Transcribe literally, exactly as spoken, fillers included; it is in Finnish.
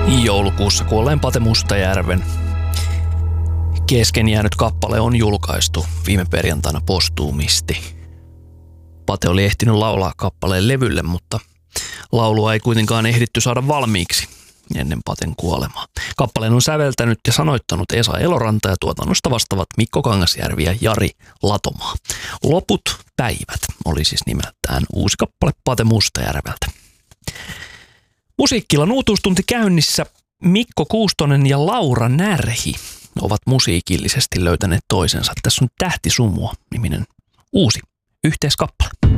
Joulukuussa kuolleen Pate Mustajärven kesken jäänyt kappale on julkaistu viime perjantaina postuumisti. Pate oli ehtinyt laulaa kappaleen levylle, mutta laulua ei kuitenkaan ehditty saada valmiiksi ennen Paten kuolemaa. Kappaleen on säveltänyt ja sanoittanut Esa Eloranta ja tuotannosta vastaavat Mikko Kangasjärvi ja Jari Latomaa. Loput päivät oli siis nimeltään uusi kappale Pate Mustajärveltä. Musiikkilan uutuustunti käynnissä. Mikko Kuustonen ja Laura Närhi ovat musiikillisesti löytäneet toisensa. Tässä on Tähti Sumua -niminen uusi yhteiskappale.